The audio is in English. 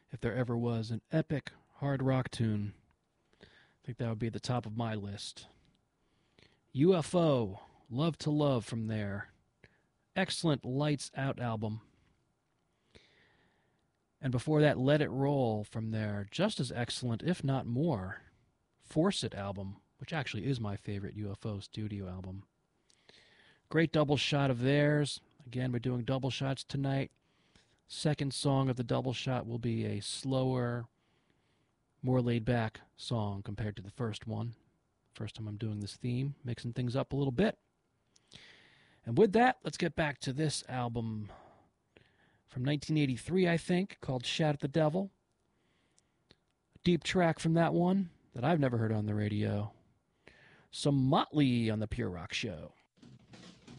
If there ever was an epic hard rock tune, I think that would be at the top of my list. UFO, Love to Love from there. Excellent Lights Out album. And before that, Let It Roll from their just as excellent, if not more, Force It album, which actually is my favorite UFO studio album. Great double shot of theirs. Again, we're doing double shots tonight. Second song of the double shot will be a slower, more laid-back song compared to the first one. First time I'm doing this theme, mixing things up a little bit. And with that, let's get back to this album from 1983, I think, called Shout at the Devil. A deep track from that one that I've never heard on the radio. Some Motley on the Pure Rock Show.